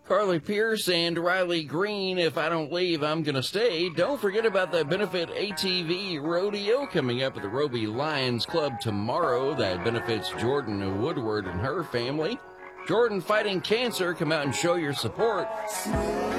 Carly Pierce and Riley Green, if I don't leave, I'm going to stay. Don't forget about the benefit ATV rodeo coming up at the Roby Lions Club tomorrow. That benefits Jordan Woodward and her family. Jordan fighting cancer. Come out and show your support.